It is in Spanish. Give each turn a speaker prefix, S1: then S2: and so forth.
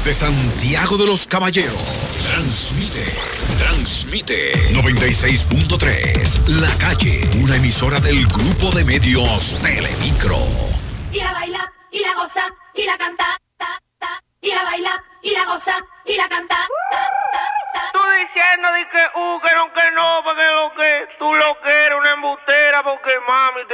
S1: Desde Santiago de los Caballeros, transmite 96.3, La Calle, una emisora del grupo de medios Telemicro.
S2: Y la baila, y la goza, y la canta, y la baila, y la goza, y la canta,
S3: Tú diciendo de que no, porque lo que tú lo que eres una embustera, porque mami